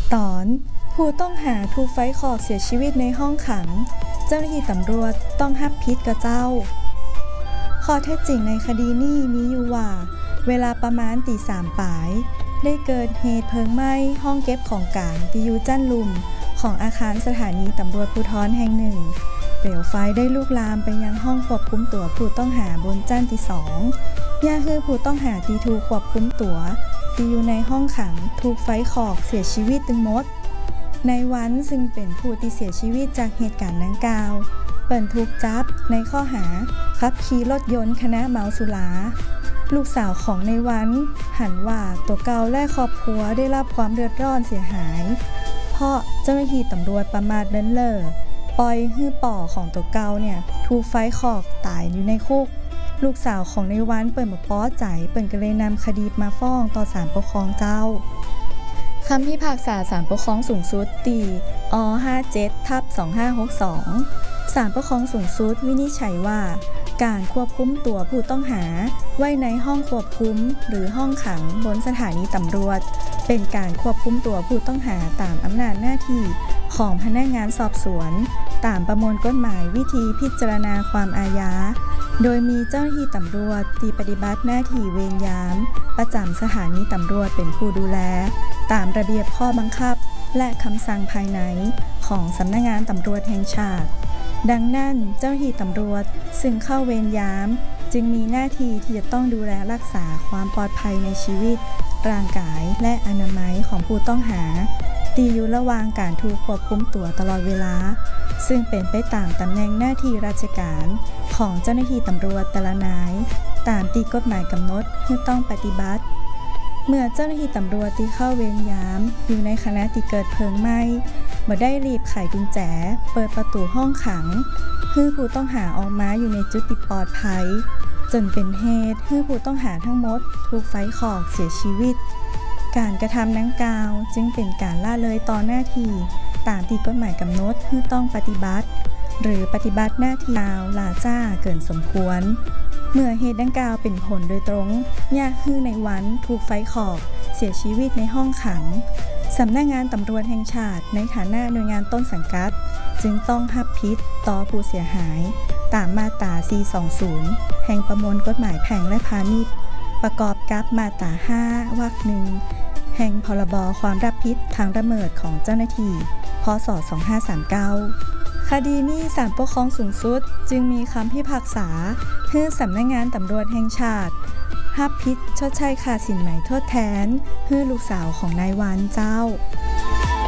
ตอนผู้ต้องหาถูกไฟคอกเสียชีวิตในห้องขังเจ้าหน้าที่ตำรวจต้องรับผิดกับเจ้าข้อเท็จจริงในคดีนี้มีอยู่ว่าเวลาประมาณตี 3 ปลายได้เกิดเหตุเพลิงไหม้ห้องเก็บของกลางที่อยู่จั่นลุมของอาคารสถานีตำรวจภูธรแห่งหนึ่งเปลวไฟได้ลุกลามไปยังห้องควบคุมตัวผู้ต้องหาบนจั่นที่ 2ย่าคือผู้ต้องหาที่ถูกควบคุมตัวที่อยู่ในห้องขังถูกไฟคอกเสียชีวิตทั้งหมดในวันซึ่งเป็นผู้ที่เสียชีวิตจากเหตุการณ์ดังกล่าวเปิ้นถูกจับในข้อหาขับขี่รถยนต์ขณะเมาสุราลูกสาวของในวันหันว่าตัวเก่าและครอบครัวได้รับความเดือดร้อนเสียหายเพราะเจ้าหน้าที่ตำรวจประมาทเลินเล่อปล่อยให้ป่อของตัวเก่าเนี่ยถูกไฟคอกตายอยู่ในคุกลูกสาวของในวันเปิ่นบ่พอใจเปิ่นก็เลยนำคดีมาฟ้องต่อศาลปกครองเจ้าคำพิพากษาศาลปกครองสูงสุดตีอ57/2562ศาลปกครองสูงสุดวินิจฉัยว่าการควบคุมตัวผู้ต้องหาไว้ในห้องควบคุมหรือห้องขังบนสถานีตำรวจเป็นการควบคุมตัวผู้ต้องหาตามอำนาจหน้าที่ของพนักงานสอบสวนตามประมวลกฎหมายวิธีพิจารณาความอาญาโดยมีเจ้าหน้าที่ตำรวจที่ปฏิบัติหน้าที่เวรยามประจำสถานีตำรวจเป็นผู้ดูแลตามระเบียบข้อบังคับและคำสั่งภายในของสำนักงานตำรวจแห่งชาติดังนั้นเจ้าหน้าที่ตำรวจซึ่งเข้าเวรยามจึงมีหน้าที่ที่จะต้องดูแลรักษาความปลอดภัยในชีวิตร่างกายและอนามัยของผู้ต้องหาที่อยู่ระหว่างการถูกควบคุมตัวตลอดเวลาซึ่งเป็นไปตามตำแหน่งหน้าที่ราชการของเจ้าหน้าที่ตำรวจแต่ละนายตามที่กฎหมายกำหนดที่ต้องปฏิบัติเมื่อเจ้าหน้าที่ตำรวจที่เข้าเวรยามอยู่ในขณะที่เกิดเพลิงไหม้บ่ได้รีบไขกุญแจเปิดประตูห้องขังให้ผู้ต้องหาออกมาอยู่ในจุดที่ปลอดภัยจนเป็นเหตุให้ผู้ต้องหาทั้งหมดถูกไฟคอกเสียชีวิตการกระทำดังกล่าวจึงเป็นการละเลยต่อหน้าที่ตามที่กฎหมายกำหนดที่ต้องปฏิบัติหรือปฏิบัติหน้าที่ล่าช้าเกินสมควรเมื่อเหตุดังกล่าวเป็นผลโดยตรงย่าฮื้อในวันถูกไฟคอกเสียชีวิตในห้องขังสำนักงานตำรวจแห่งชาติในฐานะหน่วยงานต้นสังกัดจึงต้องรับผิดต่อผู้เสียหายตามมาตรา 420 แห่งประมวลกฎหมายแพ่งและพาณิชย์ประกอบกับมาตรา 5 วรรค 1 แห่งพรบความรับผิดทางละเมิดของเจ้าหน้าที่พ.ศ. 2539คดีนี้ศาลปกครองสูงสุดจึงมีคำพิพากษาให้สำนักงานตำรวจแห่งชาติรับผิดชดใช้ค่าสินไหมทดแทนให้ลูกสาวของนายวานเจ้า